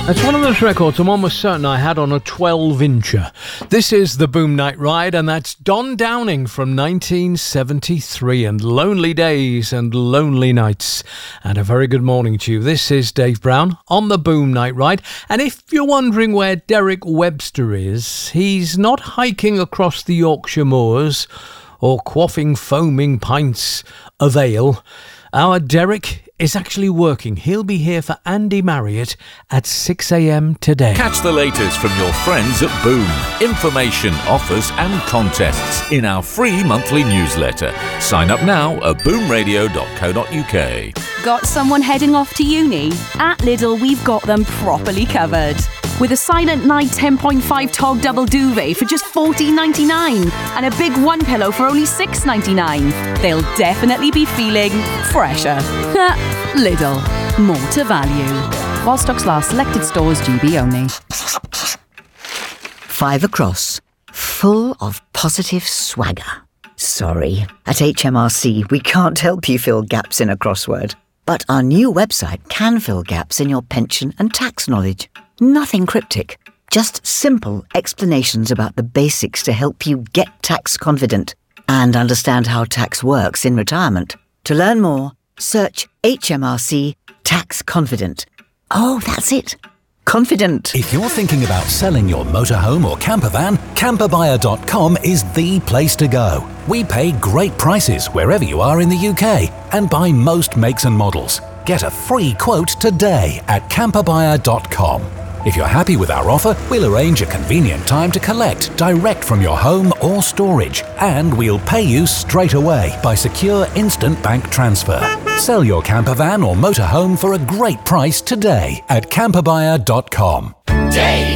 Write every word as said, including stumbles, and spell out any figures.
That's one of those records I'm almost certain I had on a twelve-incher. This is the Boom Night Ride, and that's Don Downing from nineteen seventy-three, and Lonely Days and Lonely Nights. And a very good morning to you. This is Dave Brown on the Boom Night Ride. And if you're wondering where Derek Webster is, he's not hiking across the Yorkshire moors or quaffing foaming pints of ale. Our Derek is actually working. He'll be here for Andy Marriott at six a.m. today. Catch the latest from your friends at Boom. Information, offers and contests in our free monthly newsletter. Sign up now at boom radio dot co dot uk. Got someone heading off to uni? At Lidl, we've got them properly covered. With a Silent Night ten point five Tog double duvet for just fourteen ninety-nine and a big one pillow for only six ninety-nine. They'll definitely be feeling fresher. Lidl, more to value. While stocks last, selected stores, G B only. Five across, full of positive swagger. Sorry, at H M R C we can't help you fill gaps in a crossword. But our new website can fill gaps in your pension and tax knowledge. Nothing cryptic, just simple explanations about the basics to help you get tax confident and understand how tax works in retirement. To learn more, search H M R C Tax Confident. Oh, that's it. Confident. If you're thinking about selling your motorhome or camper van, camper buyer dot com is the place to go. We pay great prices wherever you are in the U K and buy most makes and models. Get a free quote today at camper buyer dot com. If you're happy with our offer, we'll arrange a convenient time to collect direct from your home or storage, and we'll pay you straight away by secure instant bank transfer. Sell your camper van or motorhome for a great price today at camper buyer dot com.